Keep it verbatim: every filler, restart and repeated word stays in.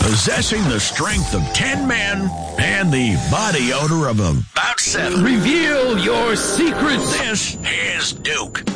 Possessing the strength of ten men and the body odor of about seven. Reveal your secrets. This is Duke.